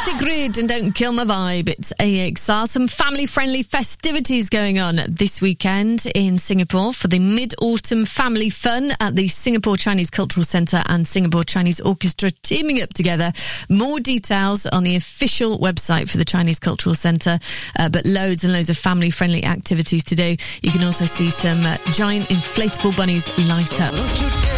Sigrid and Don't Kill My Vibe. It's AXR. Some family-friendly festivities going on this weekend in Singapore for the Mid-Autumn Family Fun at the Singapore Chinese Cultural Centre and Singapore Chinese Orchestra teaming up together. More details on the official website for the Chinese Cultural Centre, but loads and loads of family-friendly activities to do. You can also see some giant inflatable bunnies light up.